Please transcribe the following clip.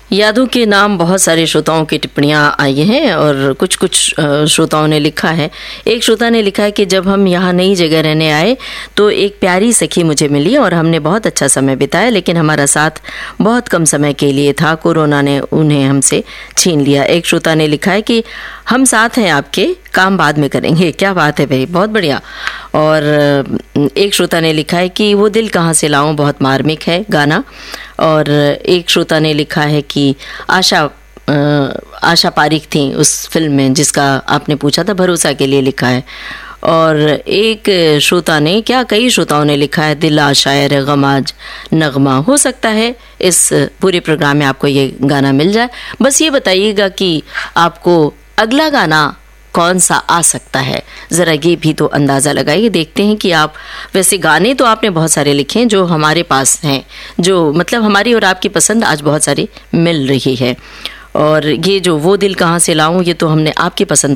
यादों के नाम बहुत सारे श्रोताओं की टिप्पणियां आई हैं और कुछ श्रोताओं ने लिखा है। एक श्रोता ने लिखा है कि जब हम यहाँ नई जगह रहने आए तो एक प्यारी सखी मुझे मिली और हमने बहुत अच्छा समय बिताया, लेकिन हमारा साथ बहुत कम समय के लिए था, कोरोना ने उन्हें हमसे छीन लिया। एक श्रोता ने लिखा है कि हम साथ हैं आपके, काम बाद में करेंगे। क्या बात है भाई, बहुत बढ़िया। और एक श्रोता ने लिखा है कि वो दिल कहाँ से लाऊं बहुत मार्मिक है गाना। और एक श्रोता ने लिखा है कि आशा पारिक थी उस फिल्म में जिसका आपने पूछा था, भरोसा के लिए लिखा है। और एक श्रोता ने, क्या कई श्रोताओं ने लिखा है, दिल आशायर गम आज नगमा। हो सकता है इस पूरे प्रोग्राम में आपको ये गाना मिल जाए। बस ये बताइएगा कि आपको अगला गाना कौन सा आ सकता है, ज़रा ये भी तो अंदाज़ा लगाइए। देखते हैं कि आप, वैसे गाने तो आपने बहुत सारे लिखे हैं जो हमारे पास हैं, जो मतलब हमारी और आपकी पसंद आज बहुत सारी मिल रही है। और ये जो वो दिल कहाँ से लाऊं, ये तो हमने आपकी पसंद